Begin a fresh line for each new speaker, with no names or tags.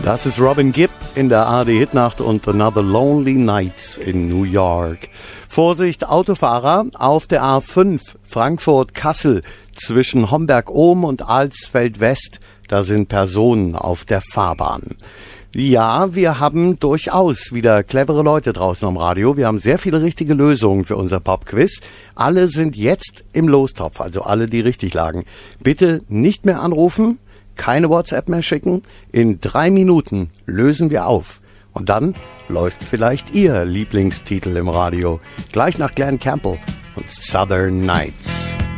Das ist Robin Gibb in der ARD-Hitnacht und Another Lonely Night in New York. Vorsicht, Autofahrer auf der A5 Frankfurt-Kassel zwischen Homberg-Ohm und Alsfeld-West. Da sind Personen auf der Fahrbahn. Ja, wir haben durchaus wieder clevere Leute draußen am Radio. Wir haben sehr viele richtige Lösungen für unser Pop-Quiz. Alle sind jetzt im Lostopf, also alle, die richtig lagen. Bitte nicht mehr anrufen, keine WhatsApp mehr schicken. In 3 Minuten lösen wir auf. Und dann läuft vielleicht Ihr Lieblingstitel im Radio. Gleich nach Glenn Campbell und Southern Nights.